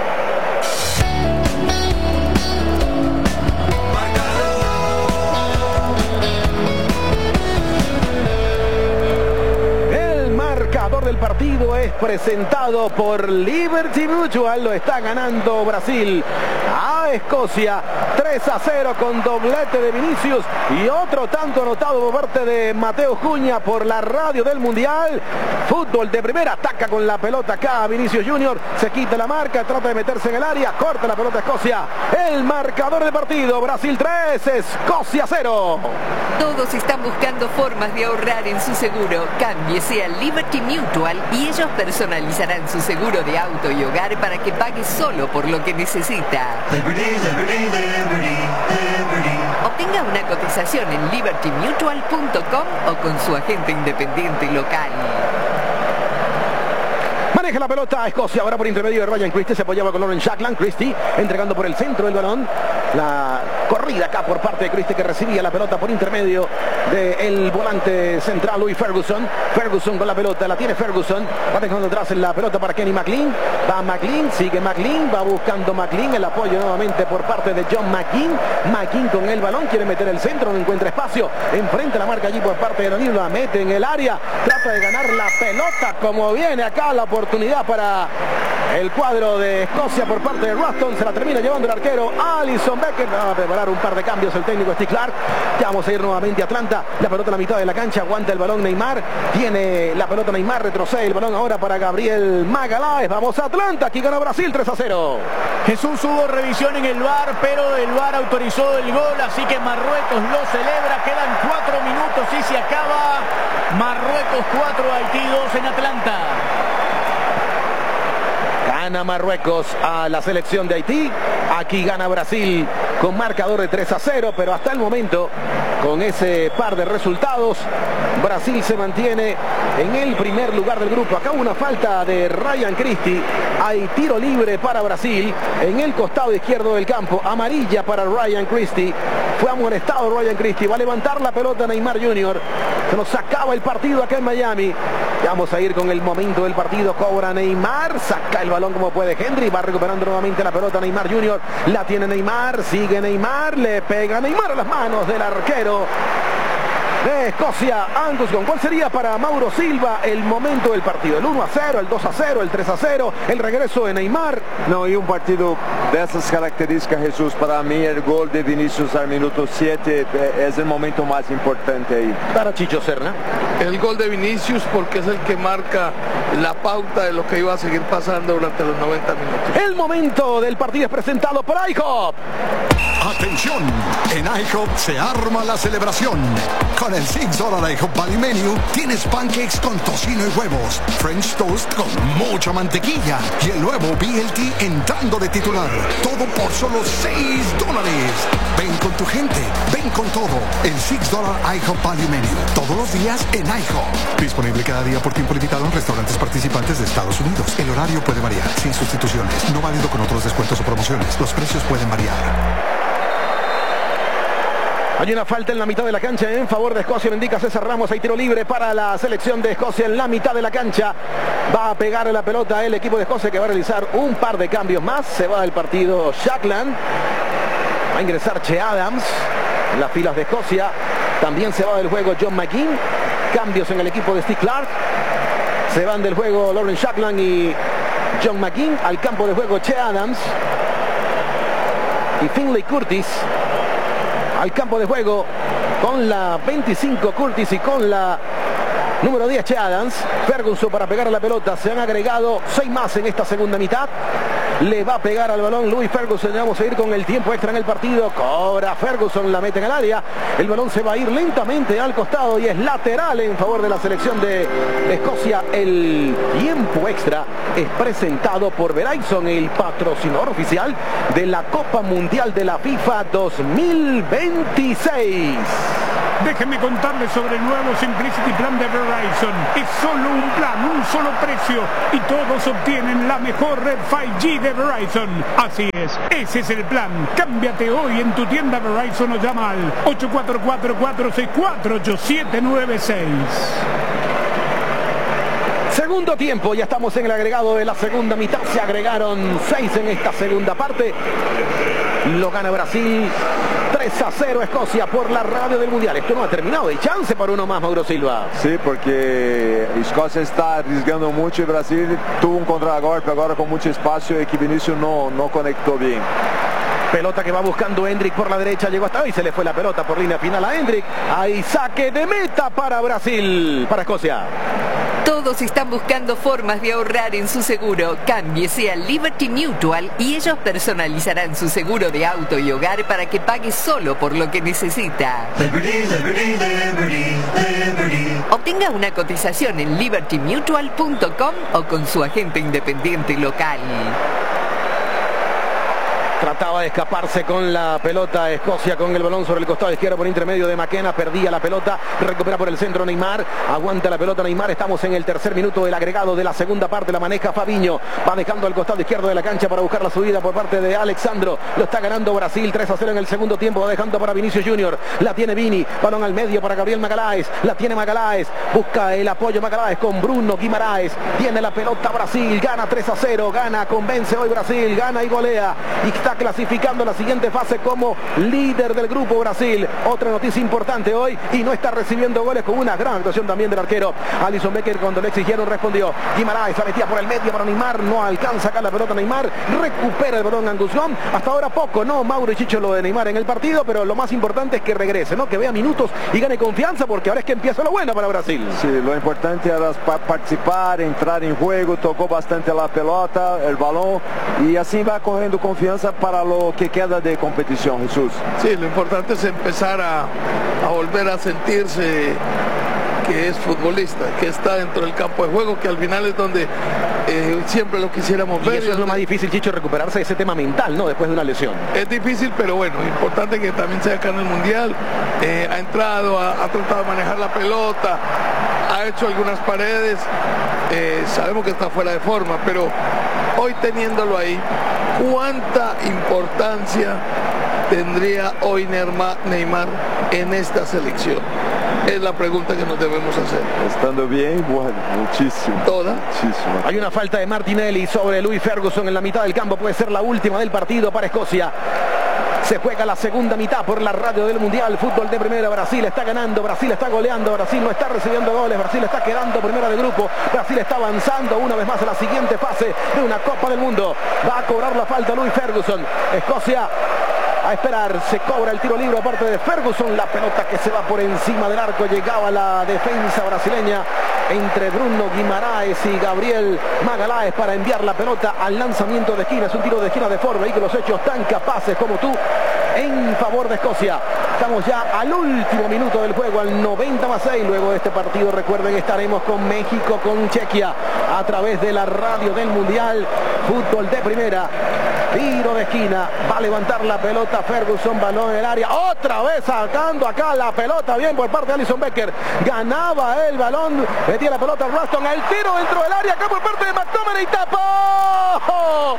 Del partido es presentado por Liberty Mutual. Lo está ganando Brasil a Escocia tres a cero con doblete de Vinicius y otro tanto anotado por parte de Mateus Cunha por la radio del Mundial. Fútbol de primera, ataca con la pelota acá Vinicius Junior, se quita la marca, trata de meterse en el área, corta la pelota Escocia. El marcador del partido: Brasil tres, Escocia cero. Todos están buscando formas de ahorrar en su seguro. Cámbiese a Liberty Mutual y ellos personalizarán su seguro de auto y hogar para que pague solo por lo que necesita. Liberty, Liberty, Liberty, Liberty. Obtenga una cotización en liberty mutual punto com o con su agente independiente local. Maneja la pelota a Escocia, ahora por intermedio de Ryan Christie, se apoyaba con Lauren Shackland. Christie entregando por el centro del balón. La corrida acá por parte de Christie, que recibía la pelota por intermedio del volante central Louis Ferguson. Ferguson con la pelota, la tiene Ferguson, va dejando atrás en la pelota para Kenny McLean. Va McLean, sigue McLean, va buscando McLean, el apoyo nuevamente por parte de John McKean. McKean con el balón, quiere meter el centro, no encuentra espacio, enfrenta la marca allí por parte de Danilo, la mete en el área, trata de ganar la pelota, como viene acá la oportunidad para el cuadro de Escocia por parte de Ruston. Se la termina llevando el arquero Alisson Becker. Va a preparar un par de cambios el técnico Steve Clark. Ya vamos a ir nuevamente a Atlanta. La pelota a la mitad de la cancha, aguanta el balón Neymar. Tiene la pelota Neymar, retrocede el balón ahora para Gabriel Magalhães. Vamos a Atlanta, aquí gana Brasil tres a cero. Jesús, hubo revisión en el V A R, pero el V A R autorizó el gol, así que Marruecos lo celebra. Quedan cuatro minutos y se acaba. Marruecos cuatro, Haití dos en Atlanta. Gana Marruecos a la selección de Haití. Aquí gana Brasil con marcador de tres a cero, pero hasta el momento, con ese par de resultados, Brasil se mantiene en el primer lugar del grupo. Acá una falta de Ryan Christie. Hay tiro libre para Brasil en el costado izquierdo del campo. Amarilla para Ryan Christie. Fue amonestado Ryan Christie. Va a levantar la pelota Neymar Junior. Se nos acaba el partido acá en Miami. Vamos a ir con el momento del partido. Cobra Neymar. Saca el balón como puede Henry. Va recuperando nuevamente la pelota Neymar Junior. La tiene Neymar. Sigue Neymar. Le pega Neymar a las manos del arquero de Escocia, Angus. ¿Cuál sería para Mauro Silva el momento del partido? El uno a cero, el dos a cero, el tres a cero, el regreso de Neymar. No, y un partido de esas características, Jesús, para mí el gol de Vinicius al minuto siete es el momento más importante ahí. Para Chicho Serna. El gol de Vinicius, porque es el que marca la pauta de lo que iba a seguir pasando durante los noventa minutos. El momento del partido es presentado por IHOP. Atención, en IHOP se arma la celebración. Con el seis dólares IHOP Value Menu tienes pancakes con tocino y huevos, French toast con mucha mantequilla y el nuevo B L T entrando de titular. Todo por solo seis dólares. Ven con tu gente, ven con todo. El seis dólares IHOP Value Menu. Todos los días en IHOP. Disponible cada día por tiempo limitado en restaurantes participantes de Estados Unidos. El horario puede variar, sin sustituciones. No válido con otros descuentos o promociones. Los precios pueden variar. Hay una falta en la mitad de la cancha en favor de Escocia, me indica César Ramos. Hay tiro libre para la selección de Escocia en la mitad de la cancha. Va a pegar la pelota el equipo de Escocia, que va a realizar un par de cambios más. Se va del partido Shackland. Va a ingresar Che Adams en las filas de Escocia. También se va del juego John McKean. Cambios en el equipo de Steve Clark. Se van del juego Lauren Shackland y John McKean. Al campo de juego Che Adams y Finlay Curtis. al campo de juego con la veinticinco Curtis y con la número diez Che Adams. Ferguson para pegar a la pelota. Se han agregado seis más en esta segunda mitad. Le va a pegar al balón Louis Ferguson. Vamos a ir con el tiempo extra en el partido. Cobra Ferguson, la mete en el área. El balón se va a ir lentamente al costado y es lateral en favor de la selección de Escocia. El tiempo extra es presentado por Verizon, el patrocinador oficial de la Copa Mundial de la FIFA dos mil veintiséis. Déjenme contarles sobre el nuevo Simplicity Plan de Verizon. Es solo un plan, un solo precio y todos obtienen la mejor red cinco G de Verizon. Así es, ese es el plan. Cámbiate hoy en tu tienda Verizon o llama al ocho cuatro cuatro, cuatro seis cuatro, ocho siete nueve seis. Segundo tiempo, ya estamos en el agregado de la segunda mitad. Se agregaron seis en esta segunda parte. Lo gana Brasil. tres a cero Escocia por la radio del Mundial. Esto no ha terminado. Hay chance para uno más, Mauro Silva. Sí, porque Escocia está arriesgando mucho y Brasil tuvo un contragolpe ahora con mucho espacio y que Vinicius no, no conectó bien. Pelota que va buscando Hendrick por la derecha. Llegó hasta ahí. Se le fue la pelota por línea final a Hendrick. Ahí saque de meta para Brasil. Para Escocia. Todos están buscando formas de ahorrar en su seguro. Cámbiese a Liberty Mutual y ellos personalizarán su seguro de auto y hogar para que pague solo por lo que necesita. Liberty, liberty, liberty, liberty. Obtenga una cotización en liberty mutual punto com o con su agente independiente local. Trataba de escaparse con la pelota Escocia con el balón sobre el costado izquierdo por intermedio de McKenna. Perdía la pelota, recupera por el centro Neymar. Aguanta la pelota Neymar. Estamos en el tercer minuto del agregado de la segunda parte. La maneja Fabinho. Va dejando al costado izquierdo de la cancha para buscar la subida por parte de Alexandro. Lo está ganando Brasil tres a cero en el segundo tiempo. Va dejando para Vinicius Junior. La tiene Vini. Balón al medio para Gabriel Magalhães. La tiene Magalhães. Busca el apoyo Magalhães con Bruno Guimaraes. Tiene la pelota Brasil. Gana tres a cero. Gana, convence hoy Brasil. Gana y golea. Y está clasificando la siguiente fase como líder del grupo Brasil. Otra noticia importante hoy y no está recibiendo goles con una gran actuación también del arquero Alisson Becker. Cuando le exigieron respondió. Guimaraes la metía por el medio para Neymar. No alcanza acá la pelota Neymar. Recupera el balón Angusón. Hasta ahora poco, no Mauro y Chicho lo de Neymar en el partido, pero lo más importante es que regrese, ¿no? Que vea minutos y gane confianza porque ahora es que empieza lo bueno para Brasil. Sí, lo importante era participar, entrar en juego, tocó bastante la pelota, el balón y así va cogiendo confianza para lo que queda de competición, Jesús. Sí, lo importante es empezar a, a volver a sentirse que es futbolista, que está dentro del campo de juego, que al final es donde eh, siempre lo quisiéramos y ver. Eso es lo más difícil, Chicho, recuperarse de ese tema mental, ¿no? Después de una lesión. Es difícil, pero bueno, importante que también sea acá en el Mundial. Eh, ha entrado, ha, ha tratado de manejar la pelota, ha hecho algunas paredes. Eh, sabemos que está fuera de forma, pero hoy teniéndolo ahí, ¿cuánta importancia tendría hoy Neymar en esta selección? Es la pregunta que nos debemos hacer. Estando bien, bueno, muchísimo. ¿Toda? Muchísimo. Hay una falta de Martinelli sobre Louis Ferguson en la mitad del campo. Puede ser la última del partido para Escocia. Se juega la segunda mitad por la radio del Mundial. Fútbol de primera. Brasil está ganando. Brasil está goleando. Brasil no está recibiendo goles. Brasil está quedando primera de grupo. Brasil está avanzando una vez más a la siguiente fase de una Copa del Mundo. Va a cobrar la falta Louis Ferguson. Escocia a esperar, se cobra el tiro libre aparte de Ferguson. La pelota que se va por encima del arco. Llegaba la defensa brasileña entre Bruno Guimaraes y Gabriel Magalhães para enviar la pelota al lanzamiento de esquina. Es un tiro de esquina de Ford. Vehículos hechos tan capaces como tú en favor de Escocia. Estamos ya al último minuto del juego, al noventa más seis. Luego de este partido, recuerden, estaremos con México, con Chequia, a través de la radio del Mundial. Fútbol de primera. Tiro de esquina. Va a levantar la pelota Ferguson. Balón en el área. Otra vez sacando acá la pelota. Bien por parte de Alisson Becker. Ganaba el balón. Metía la pelota Ruston. El tiro dentro del área. Acá por parte de McTominay. ¡Tapó!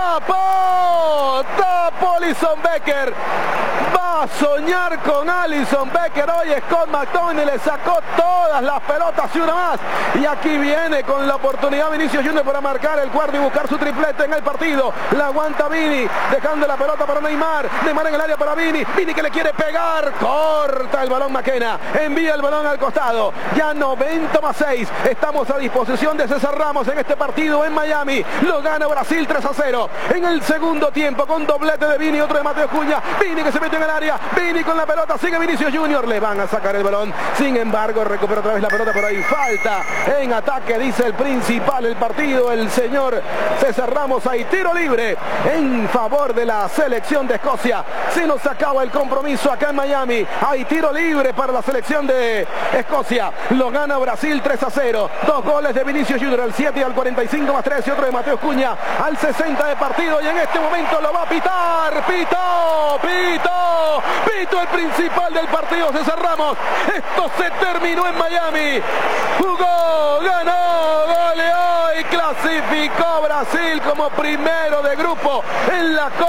¡Tapó! ¡Tapó Alisson Becker! Va a soñar con Alisson Becker. Hoy Scott McTominay le sacó todas las pelotas y una más. Y aquí viene con la oportunidad Vinicius Junior para marcar el cuarto y buscar su triplete en el partido. La aguanta Vini, dejando la pelota para Neymar. Neymar en el área para Vini. Vini que le quiere pegar. Corta el balón McKenna. Envía el balón al costado. Ya noventa más seis. Estamos a disposición de César Ramos en este partido en Miami. Lo gana Brasil tres a cero. En el segundo tiempo con doblete de Vini, otro de Mateo Cunha. Vini que se mete en el área. Vini con la pelota, sigue Vinicius Junior, le van a sacar el balón. Sin embargo, recupera otra vez la pelota, pero hay falta en ataque, dice el principal del partido, el señor César Ramos. Hay tiro libre en favor de la selección de Escocia. Se nos acaba el compromiso acá en Miami. Hay tiro libre para la selección de Escocia. Lo gana Brasil tres a cero. Dos goles de Vinicius Junior al siete y al cuarenta y cinco más tres y otro de Mateo Cuña al sesenta de partido. Y en este momento lo va a pitar. Pitó, pitó, pitó el principal del partido, César Ramos. Esto se terminó en Miami. Jugó, ganó, goleó y clasificó Brasil como primero de grupo en la Copa.